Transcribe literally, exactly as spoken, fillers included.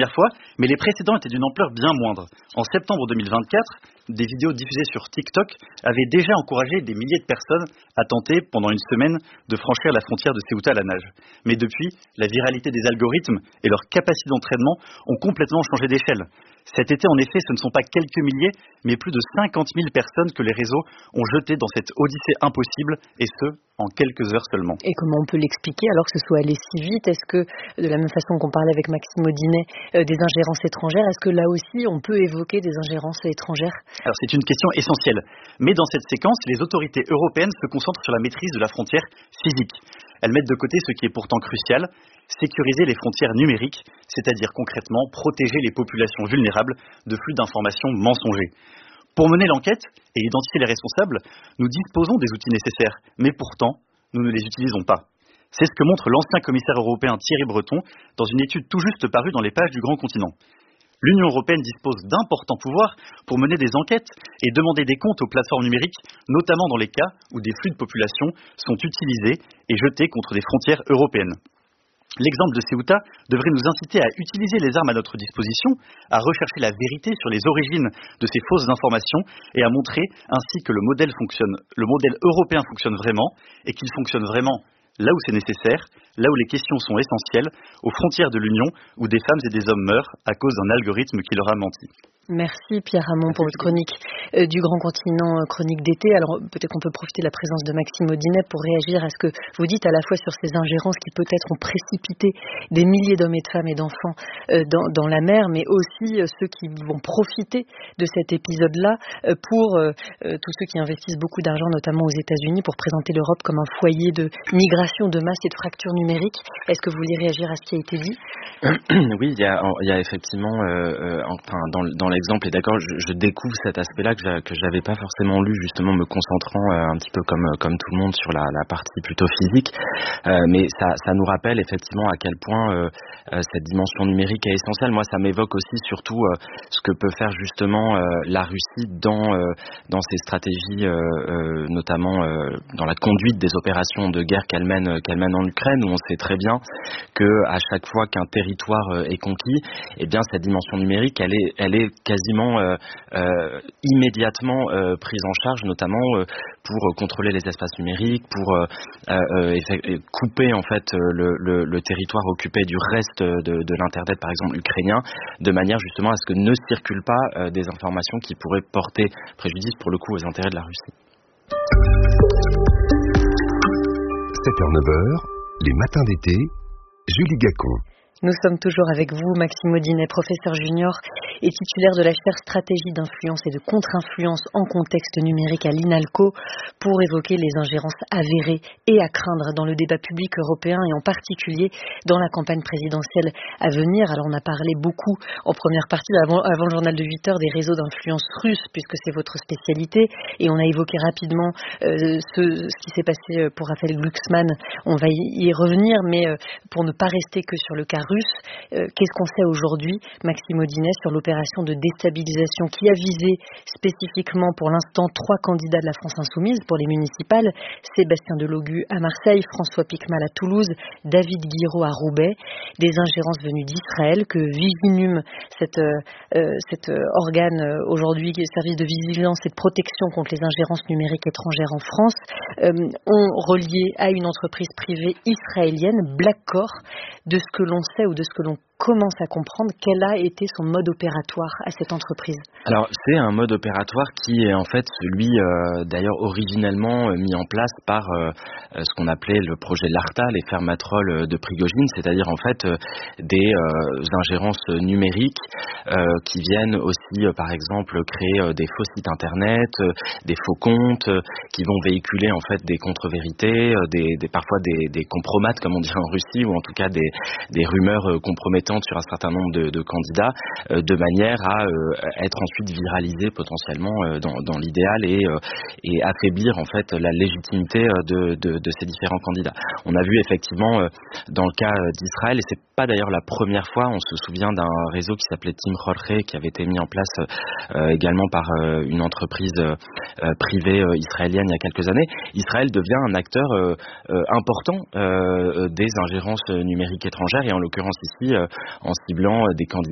première fois, mais les précédents étaient d'une ampleur bien moindre. En septembre deux mille vingt-quatre, des vidéos diffusées sur TikTok avaient déjà encouragé des milliers de personnes à tenter, pendant une semaine, de franchir la frontière de Ceuta à la nage. Mais depuis, la viralité des algorithmes et leur capacité d'entraînement ont complètement changé d'échelle. Cet été, en effet, ce ne sont pas quelques milliers, mais plus de cinquante mille personnes que les réseaux ont jetées dans cette odyssée impossible, et ce, en quelques heures seulement. Et comment on peut l'expliquer alors que ce soit allé si vite? Est-ce que, de la même façon qu'on parlait avec Maxime Audinet, euh, des ingérences étrangères, est-ce que là aussi on peut évoquer des ingérences étrangères? Alors c'est une question essentielle, mais dans cette séquence, les autorités européennes se concentrent sur la maîtrise de la frontière physique. Elles mettent de côté ce qui est pourtant crucial, sécuriser les frontières numériques, c'est-à-dire concrètement protéger les populations vulnérables de flux d'informations mensongers. Pour mener l'enquête et identifier les responsables, nous disposons des outils nécessaires, mais pourtant, nous ne les utilisons pas. C'est ce que montre l'ancien commissaire européen Thierry Breton dans une étude tout juste parue dans les pages du Grand Continent. L'Union européenne dispose d'importants pouvoirs pour mener des enquêtes et demander des comptes aux plateformes numériques, notamment dans les cas où des flux de population sont utilisés et jetés contre des frontières européennes. L'exemple de Ceuta devrait nous inciter à utiliser les armes à notre disposition, à rechercher la vérité sur les origines de ces fausses informations et à montrer ainsi que le modèle fonctionne, le modèle européen fonctionne vraiment et qu'il fonctionne vraiment là où c'est nécessaire, là où les questions sont essentielles, aux frontières de l'Union où des femmes et des hommes meurent à cause d'un algorithme qui leur a menti. Merci Pierre Hamon pour votre chronique euh, du Grand Continent, euh, chronique d'été. Alors peut-être qu'on peut profiter de la présence de Maxime Audinet pour réagir à ce que vous dites à la fois sur ces ingérences qui peut-être ont précipité des milliers d'hommes et de femmes et d'enfants euh, dans, dans la mer, mais aussi euh, ceux qui vont profiter de cet épisode-là euh, pour euh, euh, tous ceux qui investissent beaucoup d'argent, notamment aux États-Unis, pour présenter l'Europe comme un foyer de migration de masse et de fracture numérique. Est-ce que vous voulez réagir à ce qui a été dit? Oui, il y a, il y a effectivement, euh, euh, enfin, dans, dans l'exemple, et d'accord, je, je découvre cet aspect-là que, j'a, que j'avais pas forcément lu, justement, me concentrant euh, un petit peu comme comme tout le monde sur la, la partie plutôt physique, euh, mais ça, ça nous rappelle effectivement à quel point euh, euh, cette dimension numérique est essentielle. Moi, ça m'évoque aussi surtout euh, ce que peut faire justement euh, la Russie dans euh, dans ses stratégies, euh, euh, notamment euh, dans la conduite des opérations de guerre qu'elle mène qu'elle mène en Ukraine, où on sait très bien que à chaque fois qu'un territoire est conquis, eh bien cette dimension numérique, elle est, elle est quasiment euh, euh, immédiatement euh, prise en charge, notamment euh, pour contrôler les espaces numériques, pour euh, euh, couper en fait le, le, le territoire occupé du reste de, de l'internet, par exemple ukrainien, de manière justement à ce que ne circulent pas euh, des informations qui pourraient porter préjudice pour le coup aux intérêts de la Russie. sept heures neuf heures, les matins d'été, Julie Gacon. Nous sommes toujours avec vous, Maxime Audinet, professeur junior et titulaire de la chaire stratégie d'influence et de contre-influence en contexte numérique à l'INALCO, pour évoquer les ingérences avérées et à craindre dans le débat public européen et en particulier dans la campagne présidentielle à venir. Alors on a parlé beaucoup en première partie, avant, avant le journal de huit heures, des réseaux d'influence russes, puisque c'est votre spécialité, et on a évoqué rapidement euh, ce, ce qui s'est passé pour Raphaël Glucksmann. On va y revenir, mais euh, pour ne pas rester que sur le cas russe, euh, qu'est-ce qu'on sait aujourd'hui, Maxime Audinet, sur l'opération de déstabilisation qui a visé spécifiquement pour l'instant trois candidats de la France Insoumise pour les municipales, Sébastien Delogu à Marseille, François Piquemal à Toulouse, David Guiraud à Roubaix, des ingérences venues d'Israël que Viginum, cet euh, cet euh, organe euh, aujourd'hui, service de vigilance et de protection contre les ingérences numériques étrangères en France, euh, ont relié à une entreprise privée israélienne, Blackcore. De ce que l'on sait ou de ce que l'on commence à comprendre, quel a été son mode opératoire à cette entreprise? Alors, c'est un mode opératoire qui est en fait celui, euh, d'ailleurs, originellement euh, mis en place par euh, ce qu'on appelait le projet LARTA, les fermatrolles de Prigojine, c'est-à-dire en fait euh, des euh, ingérences numériques euh, qui viennent aussi, euh, par exemple, créer euh, des faux sites internet, euh, des faux comptes, euh, qui vont véhiculer en fait des contre-vérités, euh, des, des, parfois des, des compromates, comme on dirait en Russie, ou en tout cas des, des rumeurs euh, compromettantes sur un certain nombre de, de candidats, euh, de manière à euh, être ensuite viralisé potentiellement euh, dans, dans l'idéal et, euh, et affaiblir en fait la légitimité euh, de, de, de ces différents candidats. On a vu effectivement euh, dans le cas d'Israël, et c'est pas d'ailleurs la première fois, on se souvient d'un réseau qui s'appelait Team Jorge, qui avait été mis en place euh, également par euh, une entreprise euh, privée euh, israélienne il y a quelques années. Israël devient un acteur euh, euh, important euh, des ingérences numériques étrangères, et en l'occurrence ici euh, en ciblant des candidats